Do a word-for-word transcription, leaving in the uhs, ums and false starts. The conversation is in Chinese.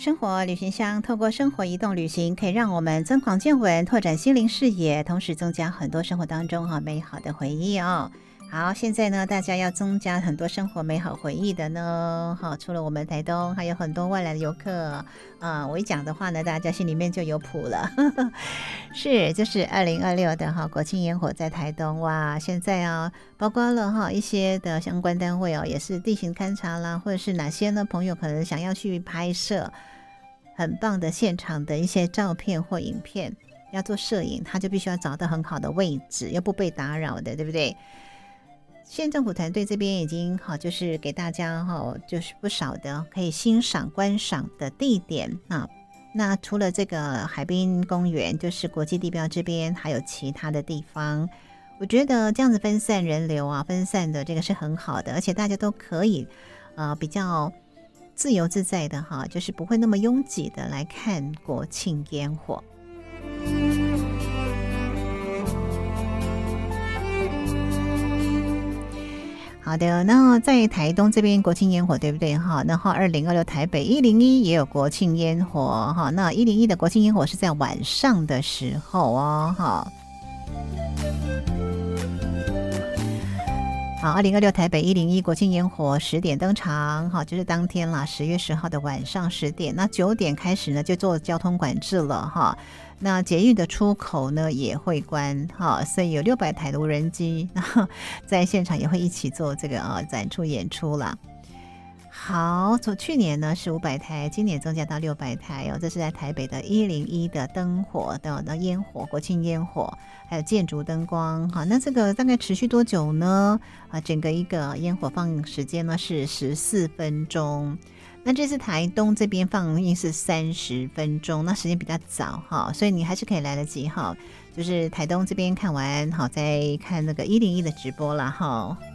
生活旅行箱透过生活移动旅行，可以让我们增广见闻，拓展心灵视野，同时增加很多生活当中哈美好的回忆哦。好，现在呢，大家要增加很多生活美好回忆的呢，好，除了我们台东，还有很多外来的游客啊。我一讲的话呢，大家心里面就有谱了。是，就是二零二六的哈国庆烟火在台东哇，现在啊，包括了哈一些的相关单位哦，也是地形勘察啦，或者是哪些呢朋友可能想要去拍摄很棒的现场的一些照片或影片，要做摄影，他就必须要找到很好的位置，又不被打扰的，对不对？县政府团队这边已经好，就是给大家哈，就是不少的可以欣赏观赏的地点啊。那除了这个海滨公园，就是国际地标这边，还有其他的地方。我觉得这样子分散人流啊，分散的这个是很好的，而且大家都可以呃比较自由自在的哈，就是不会那么拥挤的来看国庆烟火。好的，那在台东这边国庆烟火对不对哈？然后二零二六台北一零一也有国庆烟火哈。那一零一的国庆烟火是在晚上的时候哦哈。好，二零二六台北一零一国庆烟火十点登场，好，就是当天啦，十月十号的晚上十点。那九点开始呢，就做交通管制了哈。那捷运的出口呢也会关哈，所以有六百台的无人机，在现场也会一起做这个啊展出演出啦。好，从去年呢是五百台，今年增加到六百台哦。这是在台北的一零一的灯火的的烟火，国庆烟火，还有建筑灯光。好，那这个大概持续多久呢？啊，整个一个烟火放映时间呢是十四分钟。那这次台东这边放映是三十分钟，那时间比较早哈，所以你还是可以来得及哈。就是台东这边看完好，再看那个一零一的直播啦哈。